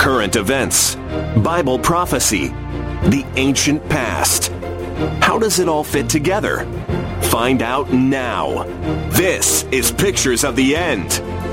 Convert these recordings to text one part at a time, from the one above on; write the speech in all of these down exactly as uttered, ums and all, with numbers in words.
current events, Bible prophecy, the ancient past. How does it all fit together? Find out now. This is Pictures of the End.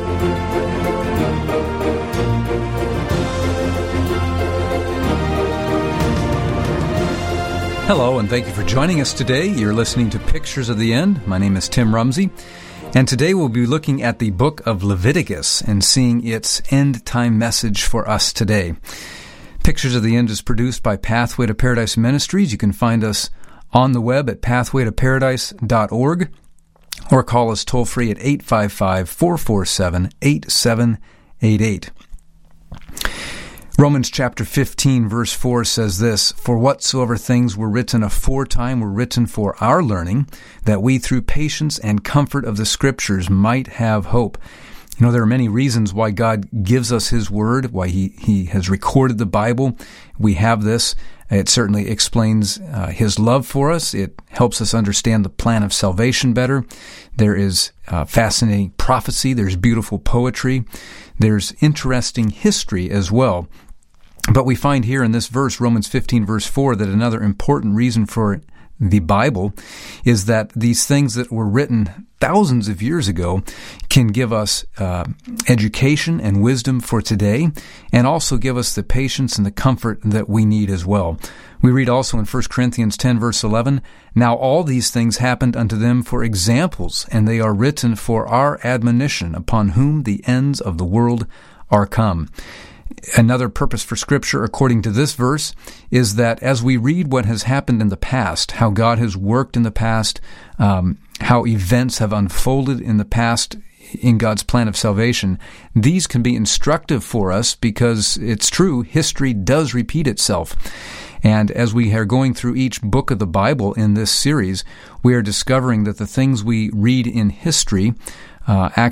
Hello, and thank you for joining us today. You're listening to Pictures of the End. My name is Tim Rumsey, and today we'll be looking at the book of Leviticus and seeing its end-time message for us today. Pictures of the End is produced by Pathway to Paradise Ministries. You can find us on the web at pathway to paradise dot org or call us toll-free at eight five five, four four seven, eight seven eight eight. Romans chapter fifteen, verse four says this, "For whatsoever things were written aforetime were written for our learning, that we through patience and comfort of the Scriptures might have hope." You know, there are many reasons why God gives us His Word, why He, he has recorded the Bible. We have this. It certainly explains uh, His love for us. It helps us understand the plan of salvation better. There is uh, fascinating prophecy. There's beautiful poetry. There's interesting history as well. But we find here in this verse, Romans fifteen, verse four, that another important reason for the Bible is that these things that were written thousands of years ago can give us uh, education and wisdom for today, and also give us the patience and the comfort that we need as well. We read also in First Corinthians ten, verse eleven, "Now all these things happened unto them for examples, and they are written for our admonition, upon whom the ends of the world are come." Another purpose for Scripture, according to this verse, is that as we read what has happened in the past, how God has worked in the past, um, how events have unfolded in the past in God's plan of salvation, these can be instructive for us because it's true, history does repeat itself. And as we are going through each book of the Bible in this series, we are discovering that the things we read in history uh,